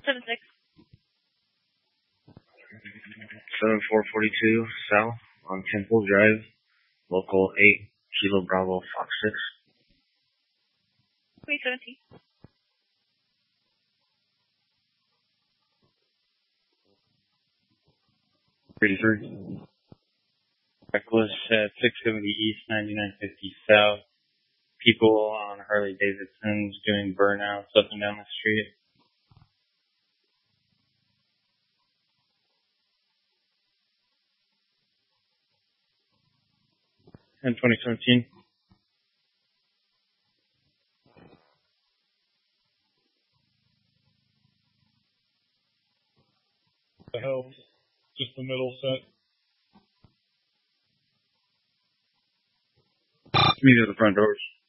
7-6. 7442 South on Temple Drive, local 8, Kilo Bravo Fox 6. Wait, 17. Reckless at 670 East, 9950 South. People on Harley Davidsons doing burnouts up and down the street. And 2017. The help, just the middle set. Meet at the front doors.